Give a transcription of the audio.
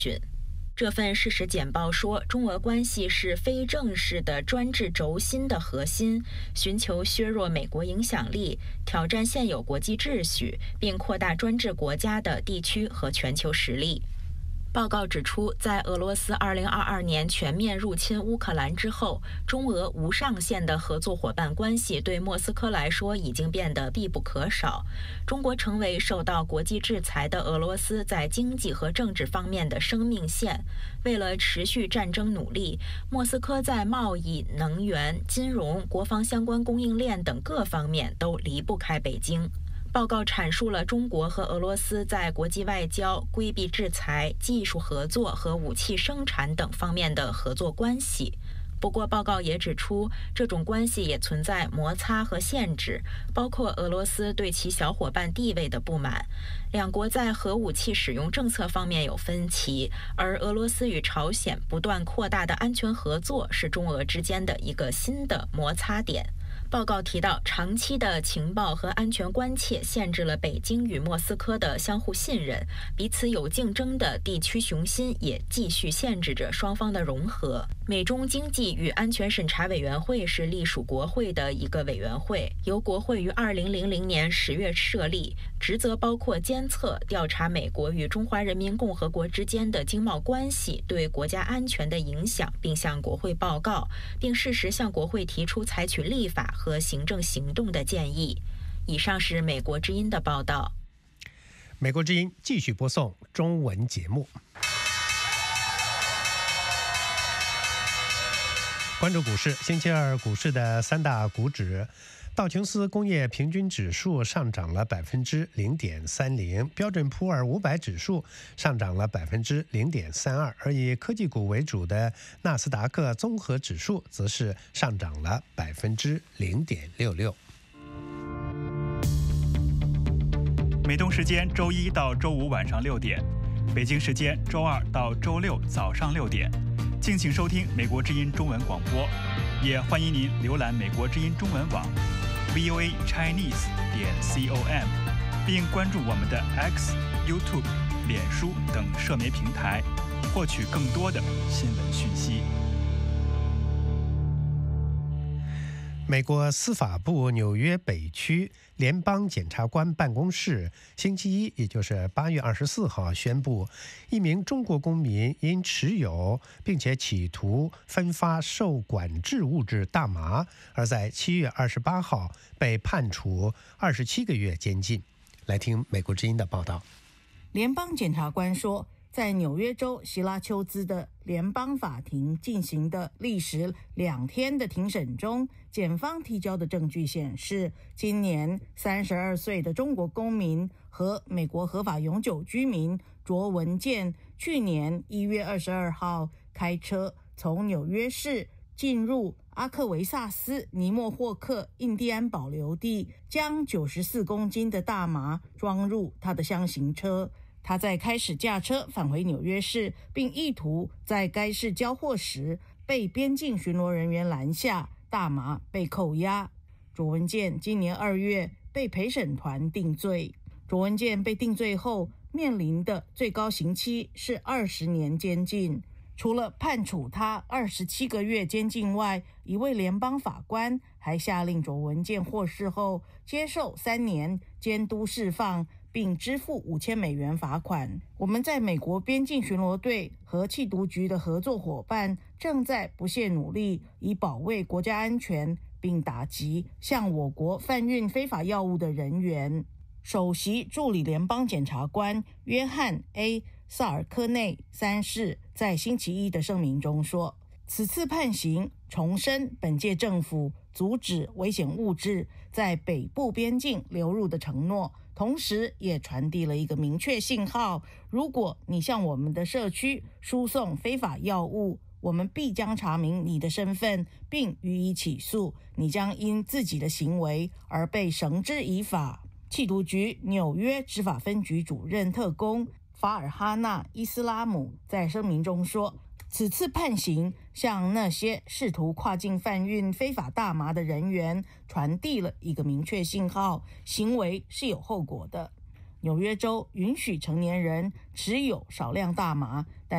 这份事实简报说，中俄关系是非正式的专制轴心的核心，寻求削弱美国影响力，挑战现有国际秩序，并扩大专制国家的地区和全球实力。报告指出，在俄罗斯2022年全面入侵乌克兰之后，中俄无上限的合作伙伴关系对莫斯科来说已经变得必不可少。中国成为受到国际制裁的俄罗斯在经济和政治方面的生命线。为了持续战争努力，莫斯科在贸易、能源、金融、国防相关供应链等各方面都离不开北京。报告阐述了中国和俄罗斯在国际外交、规避制裁、技术合作和武器生产等方面的合作关系。不过，报告也指出，这种关系也存在摩擦和限制，包括俄罗斯对其小伙伴地位的不满。两国在核武器使用政策方面有分歧，而俄罗斯与朝鲜不断扩大的安全合作是中俄之间的一个新的摩擦点。报告提到，长期的情报和安全关切限制了北京与莫斯科的相互信任，彼此有竞争的地区雄心也继续限制着双方的融合。美中经济与安全审查委员会是隶属国会的一个委员会，由国会于2000年10月设立，职责包括监测、调查美国与中华人民共和国之间的经贸关系对国家安全的影响，并向国会报告，并适时向国会提出采取立法和行政行动的建议。以上是美国之音的报道。 美国之音继续播送中文节目。关注股市，星期二股市的三大股指，道琼斯工业平均指数上涨了0.30%，标准普尔500指数上涨了0.32%，而以科技股为主的纳斯达克综合指数则是上涨了0.66%。 美东时间周一到周五晚上6点，北京时间周二到周六早上6点。敬请收听美国之音中文广播，也欢迎您浏览美国之音中文网 voachinese.com， 并关注我们的 X、YouTube、脸书等社媒平台，获取更多的新闻讯息。 美国司法部纽约北区联邦检察官办公室星期一，也就是8月24号宣布，一名中国公民因持有并且企图分发受管制物质大麻，而在7月28号被判处27个月监禁。来听美国之音的报道。 联邦检察官说，在纽约州希拉丘兹的联邦法庭进行的历时2天的庭审中，检方提交的证据显示，今年32岁的中国公民和美国合法永久居民卓文健去年1月22号开车从纽约市进入阿克维萨斯尼莫霍克印第安保留地，将94公斤的大麻装入他的箱型车。他在开始驾车返回纽约市，并意图在该市交货时被边境巡逻人员拦下，大麻被扣押。卓文健今年2月被陪审团定罪。卓文健被定罪后面临的最高刑期是20年监禁。除了判处他27个月监禁外，一位联邦法官还下令卓文健获释后接受3年监督释放，并支付$5000罚款。我们在美国边境巡逻队和缉毒局的合作伙伴正在不懈努力，以保卫国家安全，并打击向我国贩运非法药物的人员。首席助理联邦检察官约翰 ·A. 萨尔科内3世在星期一的声明中说，此次判刑重申本届政府阻止危险物质在北部边境流入的承诺，同时也传递了一个明确信号：如果你向我们的社区输送非法药物，我们必将查明你的身份并予以起诉，你将因自己的行为而被绳之以法。缉毒局纽约执法分局主任特工法尔哈纳·伊斯拉姆在声明中说，此次判刑向那些试图跨境贩运非法大麻的人员传递了一个明确信号，行为是有后果的。纽约州允许成年人持有少量大麻，但